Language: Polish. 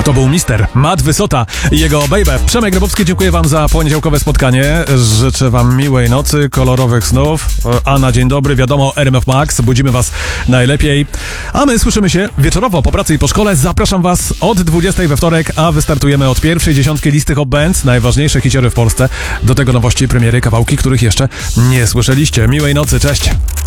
A to był mister Matt Wysota i jego Baby. Przemek Grabowski, dziękuję wam za poniedziałkowe spotkanie. Życzę wam miłej nocy, kolorowych snów, a na dzień dobry wiadomo RMF Max, budzimy was najlepiej. A my słyszymy się wieczorowo po pracy i po szkole. Zapraszam was od 20 we wtorek, a wystartujemy od pierwszej dziesiątki listy Hot Bands, najważniejsze hiciory w Polsce. Do tego nowości, premiery, kawałki, których jeszcze nie słyszeliście. Miłej nocy, cześć!